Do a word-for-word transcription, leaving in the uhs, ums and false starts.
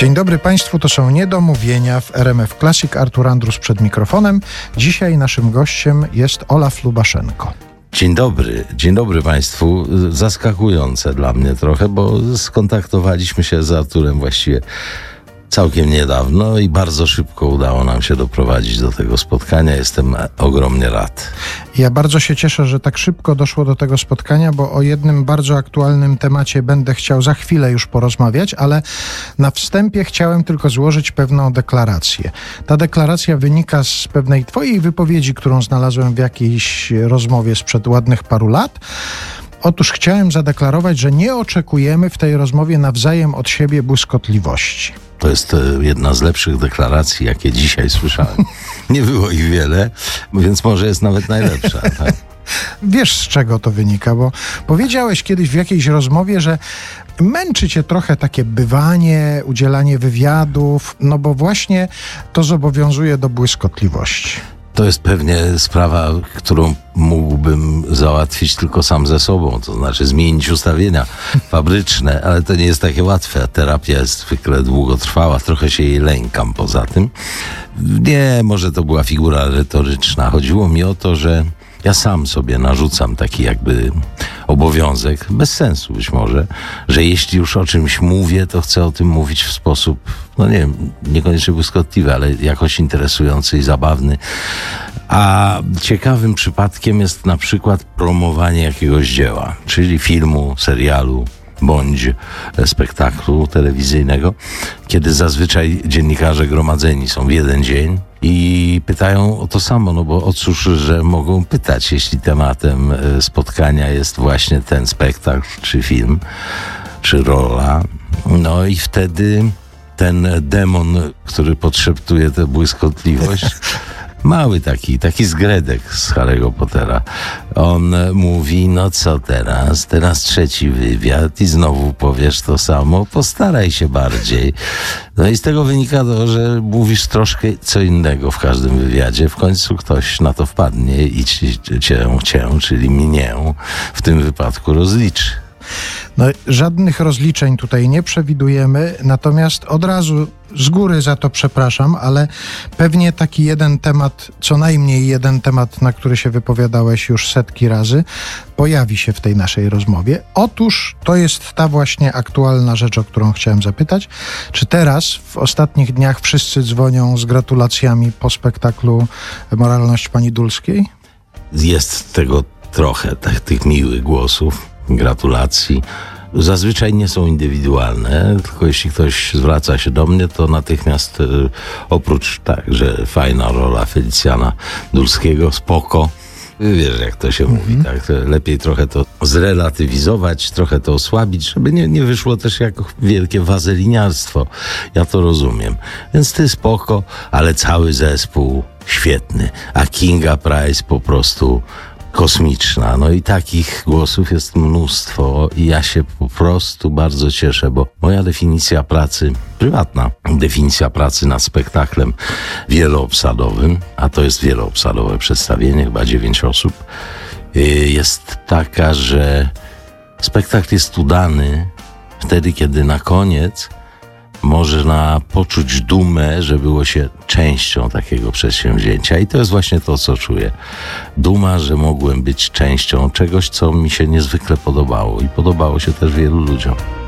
Dzień dobry Państwu, to są Niedomówienia w R M F Classic. Artur Andrus przed mikrofonem. Dzisiaj naszym gościem jest Olaf Lubaszenko. Dzień dobry, dzień dobry Państwu. Zaskakujące dla mnie trochę, bo skontaktowaliśmy się z Arturem właściwie całkiem niedawno i bardzo szybko udało nam się doprowadzić do tego spotkania. Jestem ogromnie rad. Ja bardzo się cieszę, że tak szybko doszło do tego spotkania, bo o jednym bardzo aktualnym temacie będę chciał za chwilę już porozmawiać, ale na wstępie chciałem tylko złożyć pewną deklarację. Ta deklaracja wynika z pewnej twojej wypowiedzi, którą znalazłem w jakiejś rozmowie sprzed ładnych paru lat. Otóż chciałem zadeklarować, że nie oczekujemy w tej rozmowie nawzajem od siebie błyskotliwości. To jest jedna z lepszych deklaracji, jakie dzisiaj słyszałem. Nie było ich wiele, więc może jest nawet najlepsza. Tak? Wiesz, z czego to wynika, bo powiedziałeś kiedyś w jakiejś rozmowie, że męczy cię trochę takie bywanie, udzielanie wywiadów, no bo właśnie to zobowiązuje do błyskotliwości. To jest pewnie sprawa, którą mógłbym załatwić tylko sam ze sobą, to znaczy zmienić ustawienia fabryczne, ale to nie jest takie łatwe. Terapia jest zwykle długotrwała, trochę się jej lękam poza tym. Nie, może to była figura retoryczna. Chodziło mi o to, że ja sam sobie narzucam taki jakby obowiązek, bez sensu być może, że jeśli już o czymś mówię, to chcę o tym mówić w sposób, no nie wiem, niekoniecznie błyskotliwy, ale jakoś interesujący i zabawny. A ciekawym przypadkiem jest na przykład promowanie jakiegoś dzieła, czyli filmu, serialu, bądź spektaklu telewizyjnego, kiedy zazwyczaj dziennikarze gromadzeni są w jeden dzień i pytają o to samo, no bo o cóż, że mogą pytać, jeśli tematem spotkania jest właśnie ten spektakl, czy film, czy rola. No i wtedy ten demon, który podszeptuje tę błyskotliwość, mały taki, taki zgredek z Harry'ego Pottera. On mówi, no co teraz? Teraz trzeci wywiad i znowu powiesz to samo. Postaraj się bardziej. No i z tego wynika to, że mówisz troszkę co innego w każdym wywiadzie. W końcu ktoś na to wpadnie i ci, cię, cię, czyli mnie w tym wypadku rozliczy. No, żadnych rozliczeń tutaj nie przewidujemy, natomiast od razu z góry za to przepraszam, ale pewnie taki jeden temat, co najmniej jeden temat, na który się wypowiadałeś już setki razy, pojawi się w tej naszej rozmowie. Otóż to jest ta właśnie aktualna rzecz, o którą chciałem zapytać. Czy teraz, w ostatnich dniach, wszyscy dzwonią z gratulacjami po spektaklu Moralność pani Dulskiej? Jest tego trochę, tak, tych miłych głosów, gratulacji. Zazwyczaj nie są indywidualne, tylko jeśli ktoś zwraca się do mnie, to natychmiast y, oprócz tak, że fajna rola Felicjana Dulskiego, spoko. Wiesz, jak to się mm-hmm. mówi, tak? Lepiej trochę to zrelatywizować, trochę to osłabić, żeby nie, nie wyszło też jak wielkie wazeliniarstwo. Ja to rozumiem. Więc ty spoko, ale cały zespół świetny. A Kinga Price po prostu kosmiczna. No i takich głosów jest mnóstwo i ja się po prostu bardzo cieszę, bo moja definicja pracy, prywatna definicja pracy nad spektaklem wieloobsadowym, a to jest wieloobsadowe przedstawienie, chyba dziewięć osób, jest taka, że spektakl jest udany wtedy, kiedy na koniec można poczuć dumę, że było się częścią takiego przedsięwzięcia. I to jest właśnie to, co czuję. Duma, że mogłem być częścią czegoś, co mi się niezwykle podobało. I podobało się też wielu ludziom.